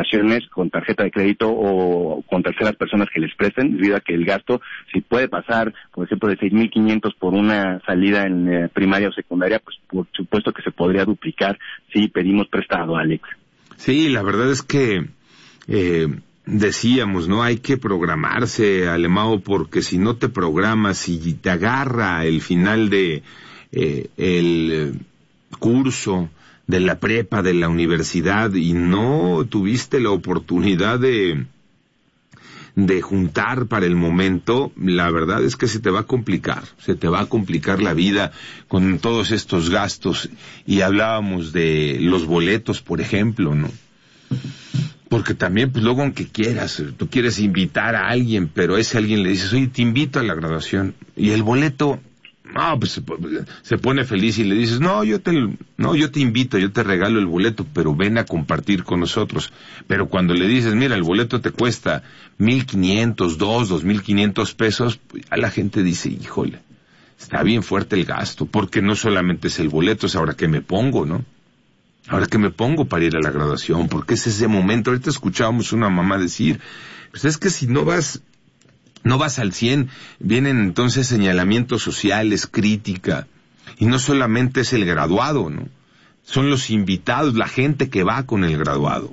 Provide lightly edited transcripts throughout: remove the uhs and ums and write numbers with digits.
ocasiones con tarjeta de crédito o con terceras personas que les presten, debido a que el gasto, si puede pasar, por ejemplo, de 6,500 por una salida en primaria o secundaria, pues por supuesto que se podría duplicar si pedimos prestado, Alex. Sí, la verdad es que decíamos, ¿no? Hay que programarse, Alemão, porque si no te programas y te agarra el final de el curso de la prepa, de la universidad, y no tuviste la oportunidad de juntar para el momento, la verdad es que se te va a complicar la vida con todos estos gastos. Y hablábamos de los boletos, por ejemplo, ¿no? Porque también, pues luego aunque quieras, tú quieres invitar a alguien, pero a ese alguien le dices, oye, te invito a la graduación, y el boleto, no, pues se pone feliz y le dices, no, yo te invito, yo te regalo el boleto, pero ven a compartir con nosotros. Pero cuando le dices, mira, el boleto te cuesta 1,500, 2,500 pesos, pues a la gente dice, híjole, está bien fuerte el gasto, porque no solamente es el boleto, es ahora que me pongo, ¿no? Ahora que me pongo para ir a la graduación, porque es ese momento. Ahorita escuchábamos una mamá decir, pues es que si no vas al 100, vienen entonces señalamientos sociales, crítica, y no solamente es el graduado, ¿no? Son los invitados, la gente que va con el graduado.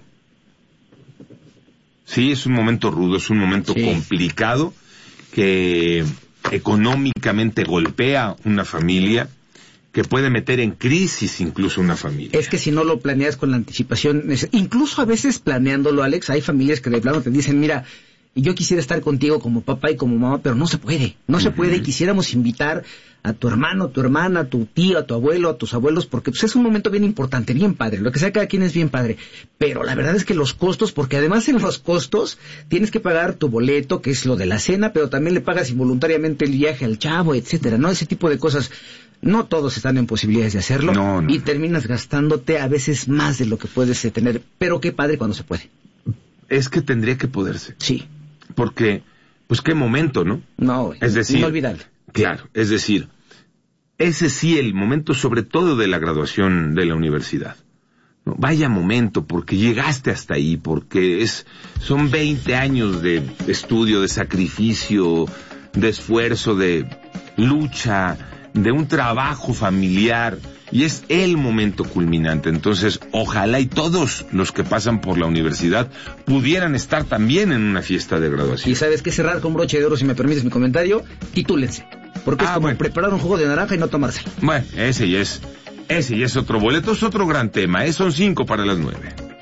Sí, es un momento rudo, es un momento complicado, que económicamente golpea una familia, que puede meter en crisis incluso una familia. Es que si no lo planeas con la anticipación, incluso a veces planeándolo, Alex, hay familias que de plano te dicen, mira, yo quisiera estar contigo como papá y como mamá, pero no se puede, y quisiéramos invitar a tu hermano, a tu hermana, a tu tío, a tu abuelo, a tus abuelos, porque pues es un momento bien importante, bien padre, lo que sea cada quien es bien padre, pero la verdad es que los costos, porque además en los costos tienes que pagar tu boleto, que es lo de la cena, pero también le pagas involuntariamente el viaje al chavo, etcétera, ¿no? Ese tipo de cosas. No todos están en posibilidades de hacerlo, y terminas gastándote a veces más de lo que puedes tener, pero qué padre cuando se puede. Es que tendría que poderse. Sí. Porque, pues qué momento, ¿no? No, es decir, inolvidable. Claro, es decir, ese sí, el momento sobre todo de la graduación de la universidad. ¿No? Vaya momento, porque llegaste hasta ahí, porque son 20 años de estudio, de sacrificio, de esfuerzo, de lucha, de un trabajo familiar, y es el momento culminante. Entonces, ojalá y todos los que pasan por la universidad pudieran estar también en una fiesta de graduación. Y sabes qué, cerrar con broche de oro, si me permites mi comentario, titúlense, porque es como preparar un jugo de naranja y no tomárselo. Bueno, ese ya es otro boleto, es otro gran tema, son 5 para las 9.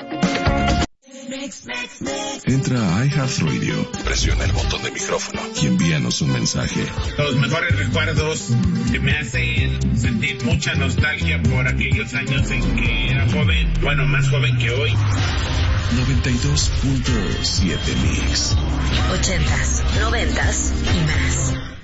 Entra a iHeartRadio, presiona el botón de micrófono y envíanos un mensaje. Los mejores recuerdos que me hacen sentir mucha nostalgia por aquellos años en que era joven, bueno, más joven que hoy. 92.7 Mix. 80s, 90s y más.